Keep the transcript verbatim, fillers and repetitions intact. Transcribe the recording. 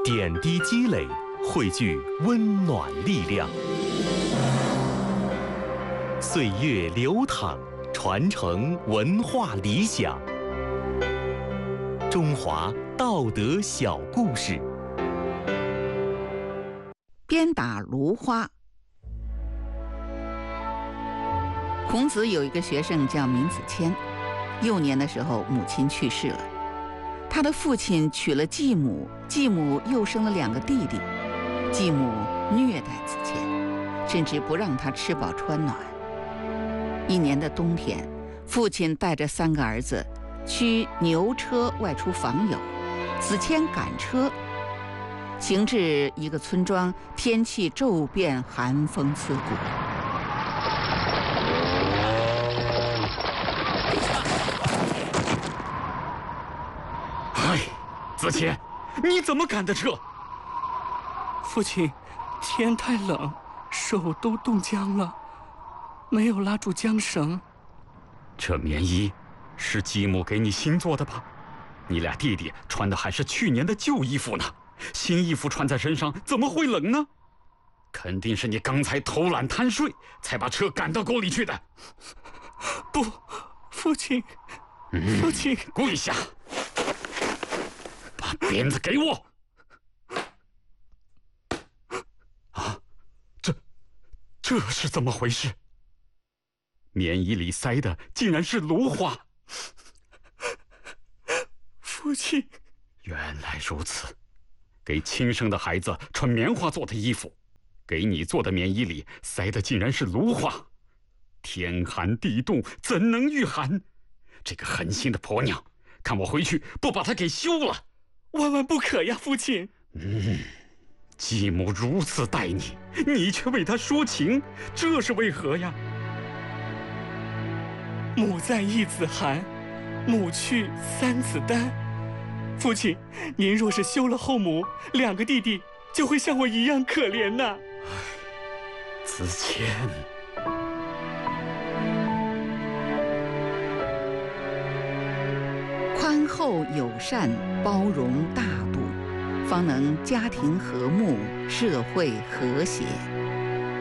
点滴积累，汇聚温暖力量。岁月流淌，传承文化理想。中华道德小故事。 鞭打芦花。孔子有一个学生叫闵子骞，幼年的时候母亲去世了，他的父亲娶了继母，继母又生了两个弟弟，继母虐待子骞，甚至不让他吃饱穿暖。一年的冬天，父亲带着三个儿子驱牛车外出访友，子骞赶车，行至一个村庄，天气骤变，寒风刺骨。 哎，子骞，你怎么赶的车？ 父亲，天太冷，手都冻僵了，没有拉住缰绳。 这棉衣是继母给你新做的吧？你俩弟弟穿的还是去年的旧衣服呢，新衣服穿在身上怎么会冷呢？肯定是你刚才偷懒贪睡，才把车赶到沟里去的。 不，父亲，父亲， 嗯、跪下，把鞭子给我！啊，这，这是怎么回事？棉衣里塞的竟然是芦花！ 父亲， 原来如此，给亲生的孩子穿棉花做的衣服，给你做的棉衣里塞的竟然是芦花！天寒地冻，怎能御寒？这个狠心的婆娘，看我回去不把她给休了！ 万万不可呀，父亲！ 嗯，继母如此待你，你却为她说情，这是为何呀？ 母在一子寒，母去三子丹。父亲，您若是休了后母，两个弟弟就会像我一样可怜呐。 子骞， 宽厚友善，包容大度，方能家庭和睦，社会和谐。